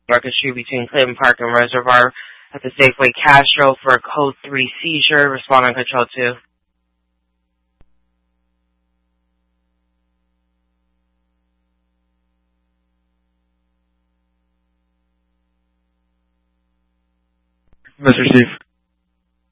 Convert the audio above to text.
Market Street between Clinton Park and Reservoir at the Safeway Castro for a Code 3 seizure. Respond on Control 2. Mr. Steve.